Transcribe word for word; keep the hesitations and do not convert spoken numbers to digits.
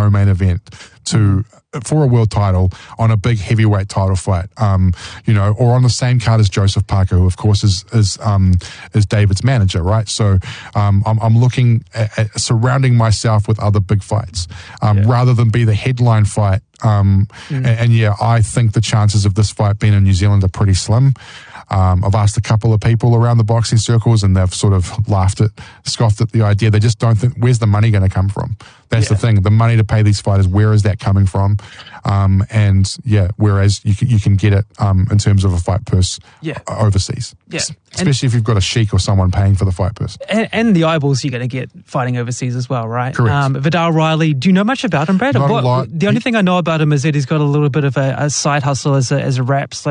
co-main event to for a world title on a big heavyweight title fight, um, you know, or on the same card as Joseph Parker, who of course is is um, is David's manager, right? So um, I'm, I'm looking at, at surrounding myself with other big fights um, yeah. rather than be the headline fight. Um, mm. and, and yeah, I think the chances of this fight being in New Zealand are pretty slim. Um, I've asked a couple of people around the boxing circles and they've sort of laughed at, scoffed at the idea. They just don't think, where's the money going to come from? That's yeah. the thing. The money to pay these fighters, where is that coming from? Um, and yeah, whereas you can, you can get it um, in terms of a fight purse yeah. overseas. Yeah. Especially and, if you've got a sheik or someone paying for the fight purse. And, and the eyeballs you're going to get fighting overseas as well, right? Correct. Um, Vidal Riley, do you know much about him, Brad? Not what, a lot. The only thing I know about him is that he's got a little bit of a, a side hustle as a, as a rap